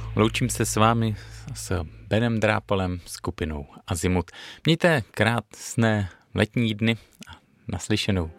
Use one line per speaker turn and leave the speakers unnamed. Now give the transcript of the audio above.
Loučím se s vámi s Benem Drápolem, skupinou Azimut. Mějte krásné letní dny a naslyšenou.